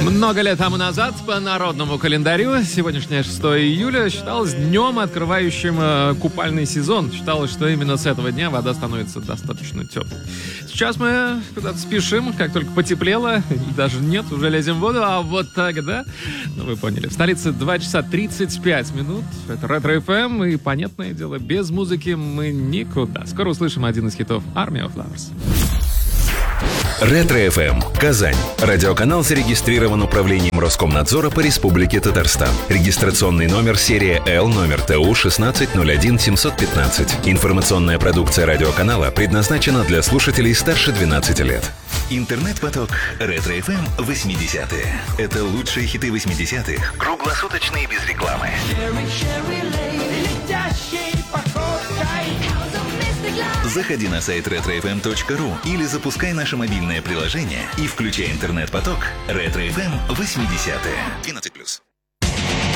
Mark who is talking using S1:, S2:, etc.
S1: Много лет тому назад по народному календарю сегодняшнее 6 июля считалось днем, открывающим купальный сезон. Считалось, что именно с этого дня вода становится достаточно теплой. Сейчас мы куда-то спешим, как только потеплело, даже нет, уже лезем в воду, а вот тогда, ну вы поняли, в столице 2 часа 35 минут, это Ретро-ФМ, и, понятное дело, без музыки мы никуда. Скоро услышим один из хитов Army of Lovers.
S2: Ретро-ФМ. Казань. Радиоканал зарегистрирован Управлением Роскомнадзора по Республике Татарстан. Регистрационный номер серия Л, номер ТУ 1601715. Информационная продукция радиоканала предназначена для слушателей старше 12 лет. Интернет-поток Ретро-ФМ 80-е. Это лучшие хиты 80-х, круглосуточно и без рекламы. Заходи на сайт retrofm.ru или запускай наше мобильное приложение и включай интернет-поток Ретро-ФМ 80-е. 12+.